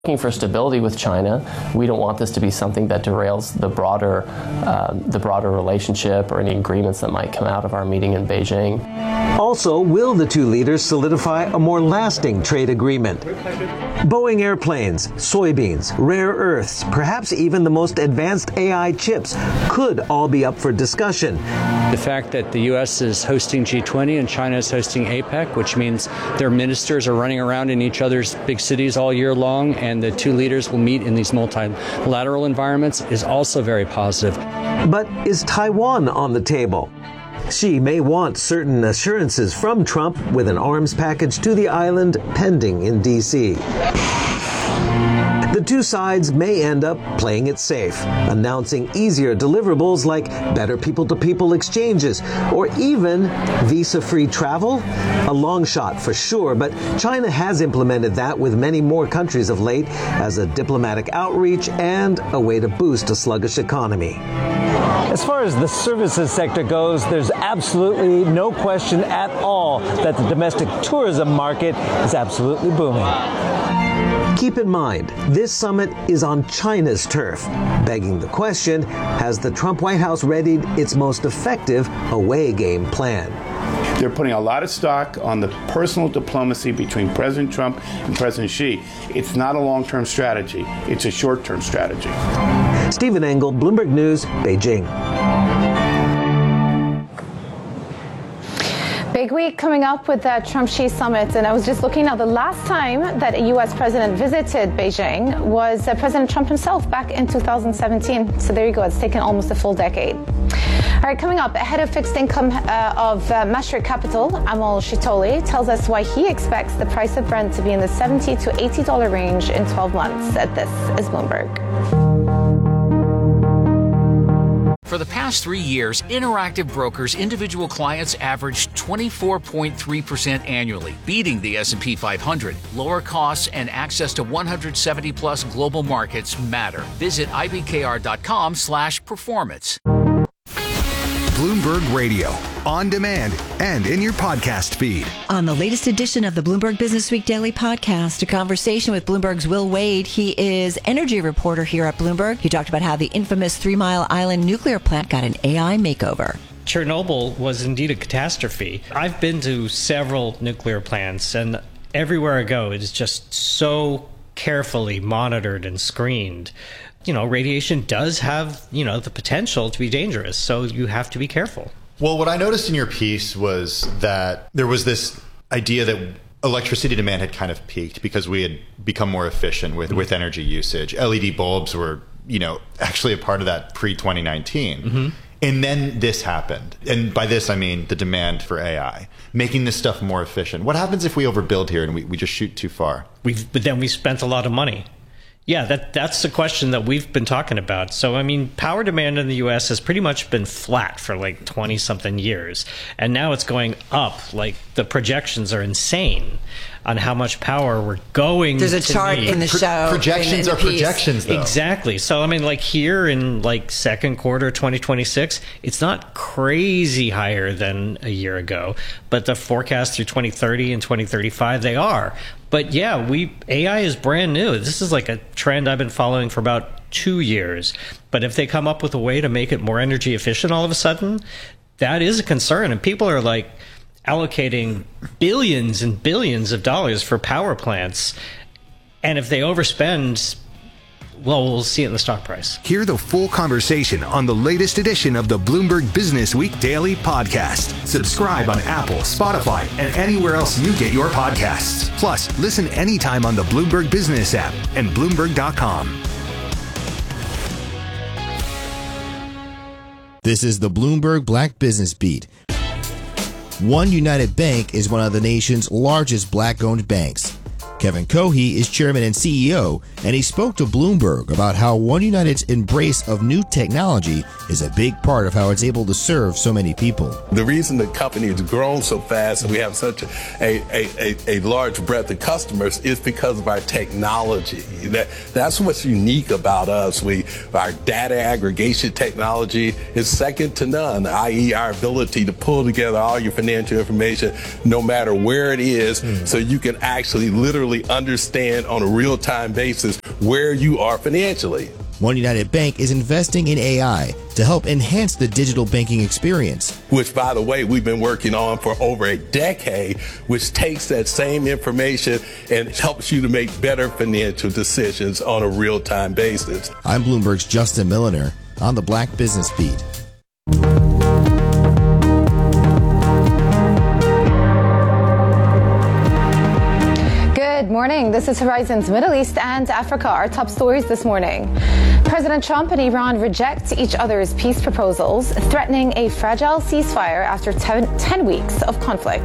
Looking for stability with China. We don't want this to be something that derails the broader relationship or any agreements that might come out of our meeting in Beijing. Also, will the two leaders solidify a more lasting trade agreement? Boeing airplanes, soybeans, rare earths, perhaps even the most advanced AI chips could all be up for discussion. The fact that the U.S. is hosting G20 and China is hosting APEC, which means their ministers are running around in each other's big cities all year long, and the two leaders will meet in these multilateral environments, is also very positive. But is Taiwan on the table? Xi may want certain assurances from Trump with an arms package to the island pending in D.C. The two sides may end up playing it safe, announcing easier deliverables like better people-to-people exchanges, or even visa-free travel? A long shot for sure, but China has implemented that with many more countries of late as a diplomatic outreach and a way to boost a sluggish economy. As far as the services sector goes, there's absolutely no question at all that the domestic tourism market is absolutely booming. Keep in mind, this summit is on China's turf, begging the question, has the Trump White House readied its most effective away game plan? They're putting a lot of stock on the personal diplomacy between President Trump and President Xi. It's not a long-term strategy. It's a short-term strategy. Stephen Engel, Bloomberg News, Beijing. Big week coming up with the Trump-Xi summit, and I was just looking at the last time that a U.S. president visited Beijing was President Trump himself back in 2017. So there you go. It's taken almost a full decade. All right, coming up, head of fixed income of Mashreq Capital, Amol Shitoli, tells us why he expects the price of Brent to be in the $70 to $80 range in 12 months. This is Bloomberg. For the past 3 years, Interactive Brokers' individual clients averaged 24.3% annually, beating the S&P 500. Lower costs and access to 170-plus global markets matter. Visit ibkr.com/performance. Bloomberg Radio, on demand and in your podcast feed. On the latest edition of the Bloomberg Business Week Daily Podcast, a conversation with Bloomberg's Will Wade. He is energy reporter here at Bloomberg. He talked about how the infamous 3 Mile Island nuclear plant got an AI makeover. Chernobyl was indeed a catastrophe. I've been to several nuclear plants, and everywhere I go, it is just so carefully monitored and screened. You know, radiation does have, the potential to be dangerous, so you have to be careful. Well, what I noticed in your piece was that there was this idea that electricity demand had kind of peaked because we had become more efficient with energy usage. LED bulbs were, actually a part of that pre-2019. Mm-hmm. And then this happened. And by this, I mean the demand for AI, making this stuff more efficient. What happens if we overbuild here and we just shoot too far? But then we spent a lot of money. Yeah, that's the question that we've been talking about. So, power demand in the U.S. has pretty much been flat for like 20-something years. And now it's going up. Like, the projections are insane on how much power we're going to need. There's a chart in the show. Projections are projections, though. Exactly. So, here in second quarter 2026, it's not crazy higher than a year ago. But the forecast through 2030 and 2035, they are. But yeah, AI is brand new. This is like a trend I've been following for about 2 years. But if they come up with a way to make it more energy efficient all of a sudden, that is a concern. And people are allocating billions and billions of dollars for power plants. And if they overspend, well, we'll see it in the stock price. Hear the full conversation on the latest edition of the Bloomberg Business Week Daily Podcast. Subscribe on Apple, Spotify, and anywhere else you get your podcasts. Plus, listen anytime on the Bloomberg Business app and Bloomberg.com. This is the Bloomberg Black Business Beat. One United Bank is one of the nation's largest black-owned banks. Kevin Cohey is chairman and CEO, and he spoke to Bloomberg about how One United's embrace of new technology is a big part of how it's able to serve so many people. The reason the company has grown so fast and we have such a large breadth of customers is because of our technology. That's what's unique about us. Our data aggregation technology is second to none, i.e. our ability to pull together all your financial information no matter where it is, so you can actually literally really understand on a real-time basis where you are financially. One United Bank is investing in AI to help enhance the digital banking experience. Which, by the way, we've been working on for over a decade, which takes that same information and helps you to make better financial decisions on a real-time basis. I'm Bloomberg's Justin Milliner on the Black Business Beat. Good morning. This is Horizon's Middle East and Africa. Our top stories this morning. President Trump and Iran reject each other's peace proposals, threatening a fragile ceasefire after 10 weeks of conflict.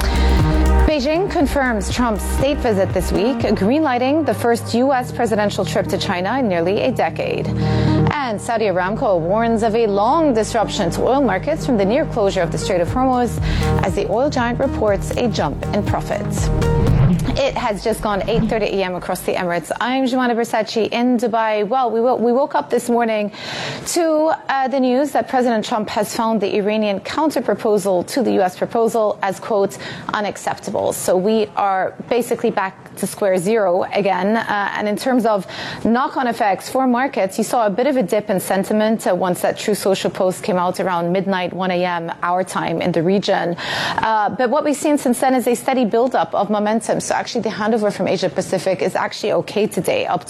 Beijing confirms Trump's state visit this week, greenlighting the first U.S. presidential trip to China in nearly a decade. And Saudi Aramco warns of a long disruption to oil markets from the near closure of the Strait of Hormuz as the oil giant reports a jump in profits. It has just gone 8:30 a.m. across the Emirates. I'm Jumana Versace in Dubai. Well, we woke up this morning to the news that President Trump has found the Iranian counter-proposal to the U.S. proposal as, quote, unacceptable. So we are basically back to square zero again. And in terms of knock-on effects for markets, you saw a bit of a dip in sentiment once that True Social post came out around midnight, 1 a.m. our time in the region. But what we've seen since then is a steady buildup of momentum. So actually the handover from Asia Pacific is actually okay today, up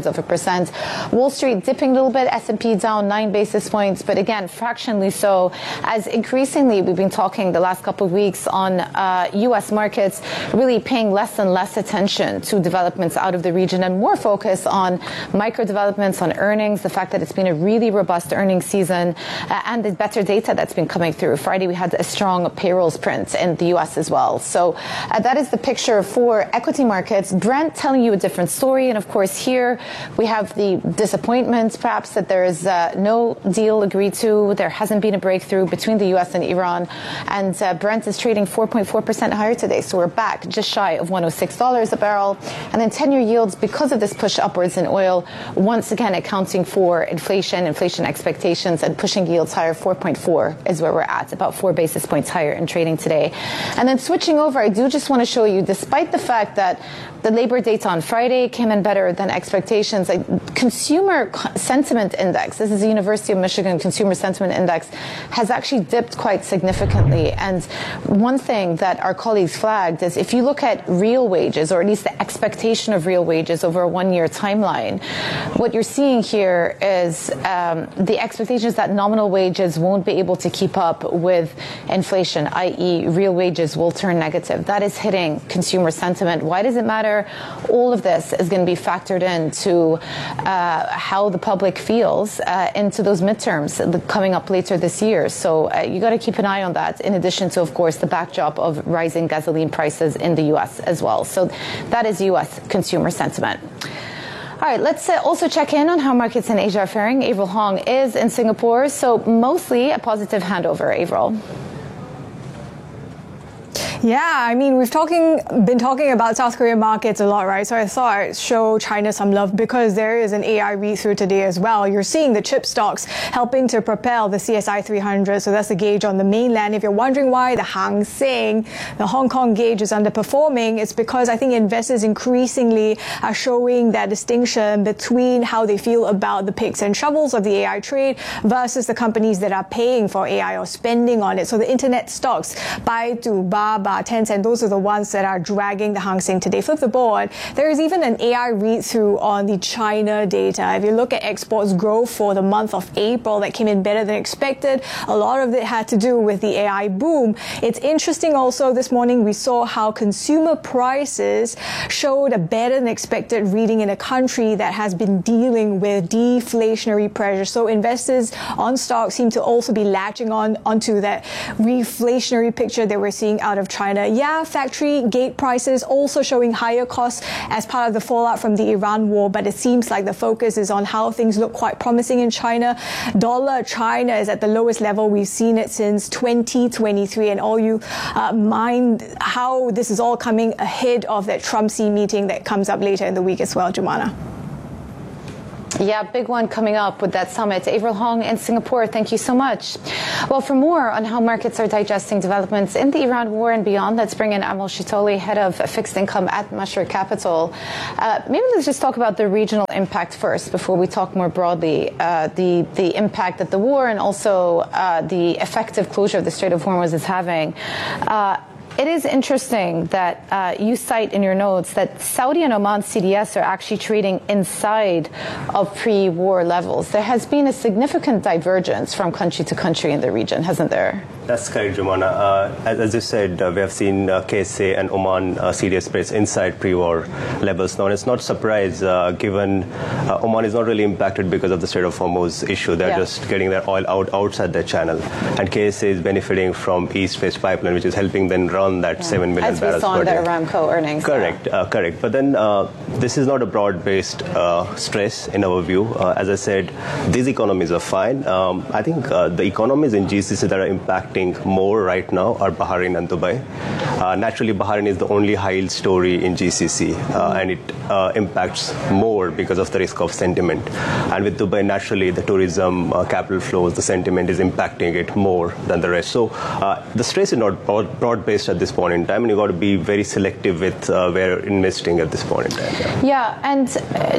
2/3%. Wall Street dipping a little bit, S&P down 9 basis points, but again, fractionally so, as increasingly we've been talking the last couple of weeks on U.S. markets really paying less and less attention to developments out of the region and more focus on micro developments, on earnings, the fact that it's been a really robust earnings season and the better data that's been coming through. Friday, we had a strong payrolls print in the U.S. as well. So that is the picture for equity markets. Brent telling you a different story. And of course, here we have the disappointment, perhaps, that there is no deal agreed to. There hasn't been a breakthrough between the U.S. and Iran. And Brent is trading 4.4% higher today. So we're back just shy of $106 a barrel. And then 10-year yields, because of this push upwards in oil, once again accounting for inflation expectations and pushing yields higher. 4.4 is where we're at, about 4 basis points higher in trading today. And then switching over, I do just want to show you, despite the fact that the labor data on Friday came in better than expectations, consumer sentiment index, this is the University of Michigan Consumer Sentiment Index, has actually dipped quite significantly. And one thing that our colleagues flagged is if you look at real wages, or at least the expectation of real wages over a 1-year timeline, what you're seeing here is the expectation is that nominal wages won't be able to keep up with inflation, i.e. real wages will turn negative. That is hitting consumer sentiment. Why does it matter? All of this is going to be factored into how the public feels into those midterms coming up later this year. So you got to keep an eye on that, in addition to, of course, the backdrop of rising gasoline prices in the U.S. as well. So that is U.S. consumer sentiment. All right, let's also check in on how markets in Asia are faring. Avril Hong is in Singapore, so mostly a positive handover, Avril. Yeah, I mean, we've been talking about South Korean markets a lot, right? So I thought I'd show China some love because there is an AI read-through today as well. You're seeing the chip stocks helping to propel the CSI 300. So that's the gauge on the mainland. If you're wondering why the Hang Seng, the Hong Kong gauge, is underperforming, it's because I think investors increasingly are showing that distinction between how they feel about the picks and shovels of the AI trade versus the companies that are paying for AI or spending on it. So the internet stocks, Baidu, Baba, Tencent, those are the ones that are dragging the Hang Seng today. Flip the board. There is even an AI read-through on the China data. If you look at exports growth for the month of April, that came in better than expected. A lot of it had to do with the AI boom. It's interesting also, this morning we saw how consumer prices showed a better than expected reading in a country that has been dealing with deflationary pressure. So investors on stocks seem to also be latching onto that reflationary picture that we're seeing out of China. Yeah, factory gate prices also showing higher costs as part of the fallout from the Iran war, but it seems like the focus is on how things look quite promising in China. Dollar China is at the lowest level we've seen it since 2023, and all you mind how this is all coming ahead of that Trump-Xi meeting that comes up later in the week as well, Jumana. Yeah, big one coming up with that summit. Avril Hong in Singapore, thank you so much. Well, for more on how markets are digesting developments in the Iran war and beyond, let's bring in Amal Shitoli, head of fixed income at Mashreq Capital. Maybe let's just talk about the regional impact first before we talk more broadly, the impact that the war and also the effective closure of the Strait of Hormuz is having. It is interesting that you cite in your notes that Saudi and Oman CDS are actually trading inside of pre-war levels. There has been a significant divergence from country to country in the region, hasn't there? That's correct, Jumana. As you said, we have seen KSA and Oman CDS spreads inside pre-war levels now. And it's not a surprise given Oman is not really impacted because of the Strait of Hormuz issue. They're just getting their oil out outside their channel. And KSA is benefiting from East-West pipeline, which is helping them run that 7 million barrels per day. As we saw in the Aramco earnings. Correct, correct. But then this is not a broad-based stress in our view. As I said, these economies are fine. I think the economies in GCC that are impacting more right now are Bahrain and Dubai. Naturally, Bahrain is the only high-yield story in GCC, and it impacts more because of the risk of sentiment. And with Dubai, naturally, the tourism, capital flows, the sentiment is impacting it more than the rest. So the stress is not broad-based at this point in time, and you've got to be very selective with where investing at this point in time. Yeah, and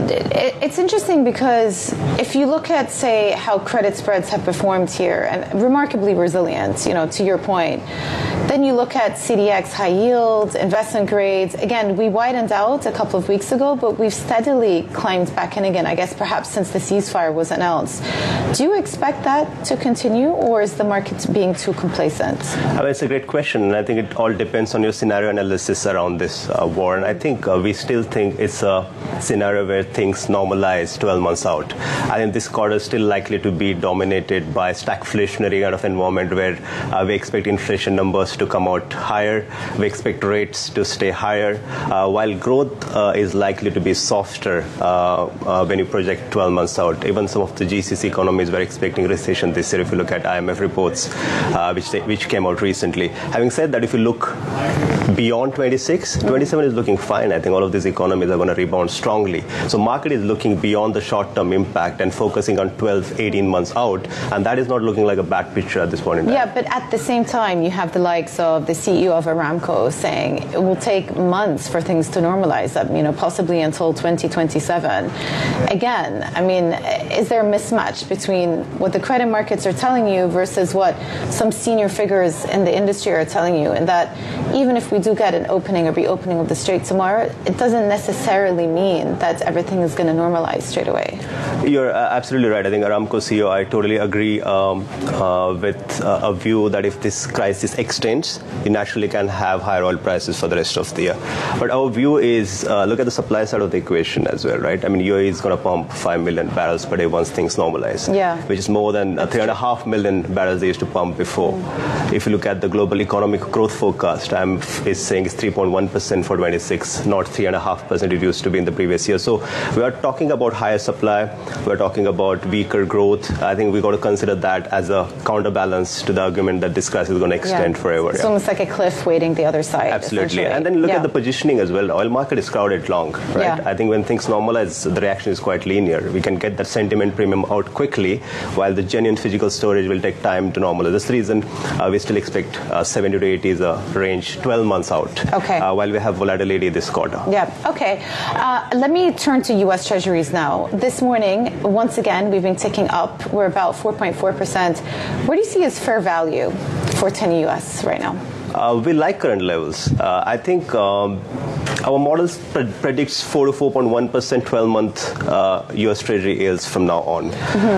it's interesting because if you look at, say, how credit spreads have performed here, and remarkably resilient, you know, to your point, then you look at CDX high yields, investment grades. Again, we widened out a couple of weeks ago, but we've steadily climbed back in again, I guess perhaps since the ceasefire was announced. Do you expect that to continue, or is the market being too complacent? I mean, it's a great question, and I think it all depends on your scenario analysis around this war. And I think we still think it's a scenario where things normalize 12 months out. I think this quarter is still likely to be dominated by stagflationary kind of environment where we expect inflation numbers to come out higher. We expect rates to stay higher, while growth is likely to be softer when you project 12 months out. Even some of the GCC economies were expecting recession this year if you look at IMF reports, which came out recently. Having said that, if you look beyond 26, 27 is looking fine. I think all of these economies are going to rebound strongly. So market is looking beyond the short-term impact and focusing on 12, 18 months out, and that is not looking like a bad picture at this point in time. Yeah, but at the same time, you have the likes of the CEO of Aramco saying it will take months for things to normalize, you know, possibly until 2027. Again, I mean, is there a mismatch between what the credit markets are telling you versus what some senior figures in the industry are telling you, and that even if we do get an opening or reopening of the Strait tomorrow, it doesn't necessarily mean that everything is going to normalize straight away? You're absolutely right. I think Aramco CEO, I totally agree with a view that if this crisis extends, you naturally can have higher oil prices for the rest of the year. But our view is look at the supply side of the equation as well, right? I mean, UAE is going to pump 5 million barrels per day once things normalize, which is more than 3.5 million barrels they used to pump before. If you look at the global economic growth forecast, IMF is saying it's 3.1% for 26, not 3.5% it used to be in the previous year. So we are talking about higher supply. We're talking about weaker growth. I think we've got to consider that as a counterbalance to the argument that this crisis is going to extend forever. It's almost like a cliff waiting the other side. Absolutely. And then look at the positioning as well. The oil market is crowded long, right? I think when things normalize, the reaction is quite linear. We can get that sentiment premium out quickly, while the genuine physical storage will take time to normalize. That's the reason we still expect 70 to 80 is a range 12 months out, while we have volatility this quarter. Yeah, okay. Let me turn to U.S. Treasuries now. This morning, once again, we've been ticking up. We're about 4.4%. Where do you see as fair value for 10 U.S. right now? We like current levels. I think our models predicts 4 to 4.1% 12-month U.S. Treasury yields from now on.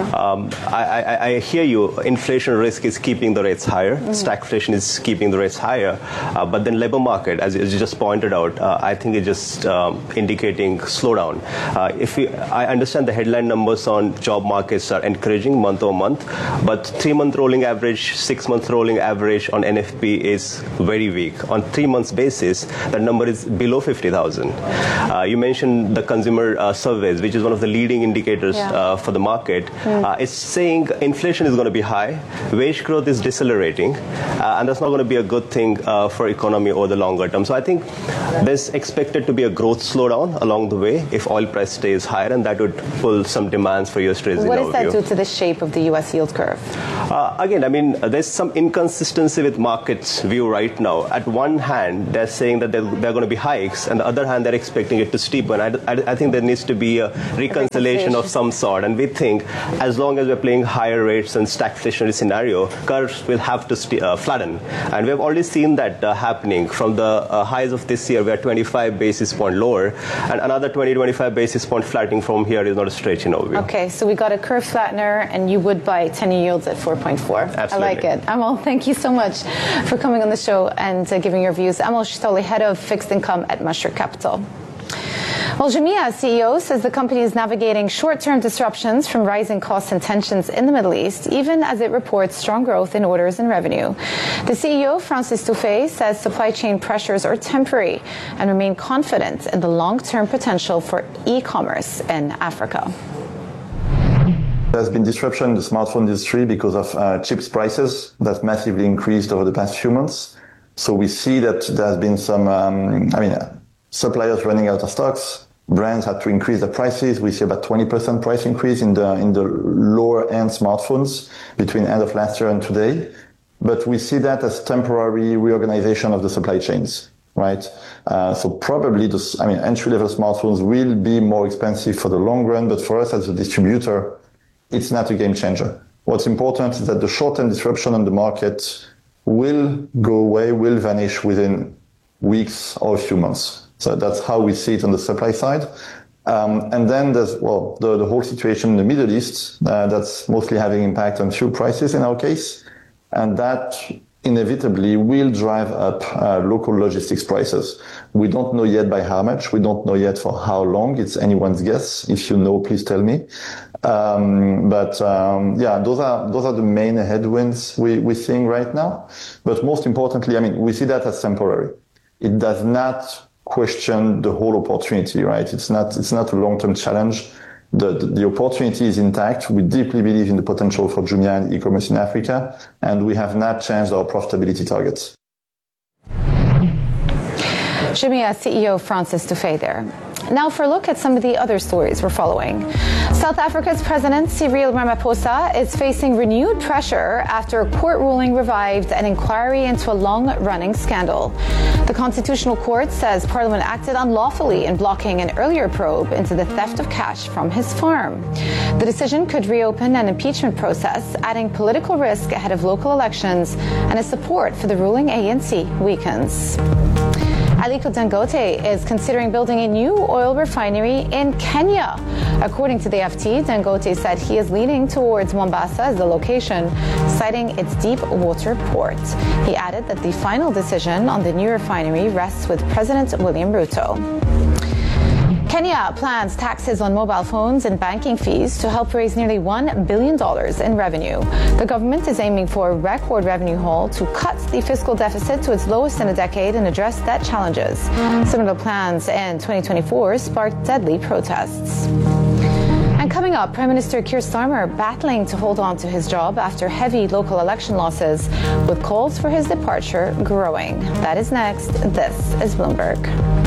I hear you. Inflation risk is keeping the rates higher. Stagflation is keeping the rates higher. But then labor market, as you just pointed out, I think it's just indicating slowdown. I understand the headline numbers on job markets are encouraging month over month, but 3-month rolling average, 6-month rolling average on NFP is very weak. On 3 months basis, the number is below 450,000. You mentioned the consumer surveys, which is one of the leading indicators for the market. It's saying inflation is going to be high, wage growth is decelerating, and that's not going to be a good thing for economy over the longer term. So I think there's expected to be a growth slowdown along the way if oil price stays higher, and that would pull some demands for U.S. Treasury. What does that do to the shape of the U.S. yield curve? Again, I mean, there's some inconsistency with markets' view right now. At one hand, they're saying that there are going to be hikes, and the other hand, they're expecting it to steepen. I think there needs to be a reconciliation of some sort, and we think as long as we're playing higher rates and stagflationary scenario, curves will have to flatten. And we've already seen that happening. From the highs of this year, we are 25 basis point lower, and another 20-25 basis point flattening from here is not a stretch in our view. Okay, so we got a curve flattener, and you would buy 10-year yields at 4.4. Absolutely. I like it. Amal, thank you so much for coming on the show and giving your views. Amal Shitoli, head of fixed income at Mashreq Capital. Well, Jumia CEO says the company is navigating short-term disruptions from rising costs and tensions in the Middle East, even as it reports strong growth in orders and revenue. The CEO, Francis Dufay, says supply chain pressures are temporary and remain confident in the long-term potential for e-commerce in Africa. There's been disruption in the smartphone industry because of chips prices that massively increased over the past few months. So we see that there's been some, suppliers running out of stocks. Brands had to increase their prices. We see about 20% price increase in the lower end smartphones between end of last year and today. But we see that as temporary reorganization of the supply chains, right? So probably entry-level smartphones will be more expensive for the long run, but for us as a distributor, it's not a game changer. What's important is that the short-term disruption on the market will go away, will vanish within weeks or a few months. So that's how we see it on the supply side. And then there's, the whole situation in the Middle East, that's mostly having impact on fuel prices in our case. And that inevitably will drive up local logistics prices. We don't know yet by how much. We don't know yet for how long. It's anyone's guess. If you know, please tell me. Those are the main headwinds we're seeing right now. But most importantly, we see that as temporary. It does not question the whole opportunity, right? It's not a long-term challenge. The opportunity is intact. We deeply believe in the potential for Jumia and e-commerce in Africa, and we have not changed our profitability targets. Jumia CEO Francis Dufay there. Now for a look at some of the other stories we're following. South Africa's President Cyril Ramaphosa is facing renewed pressure after a court ruling revived an inquiry into a long-running scandal. The Constitutional Court says Parliament acted unlawfully in blocking an earlier probe into the theft of cash from his farm. The decision could reopen an impeachment process, adding political risk ahead of local elections, and as support for the ruling ANC weakens. Aliko Dangote is considering building a new oil refinery in Kenya. According to the FT, Dangote said he is leaning towards Mombasa as the location, citing its deep water port. He added that the final decision on the new refinery rests with President William Ruto. Kenya plans taxes on mobile phones and banking fees to help raise nearly $1 billion in revenue. The government is aiming for a record revenue haul to cut the fiscal deficit to its lowest in a decade and address debt challenges. Similar plans in 2024 sparked deadly protests. And coming up, Prime Minister Keir Starmer battling to hold on to his job after heavy local election losses, with calls for his departure growing. That is next. This is Bloomberg.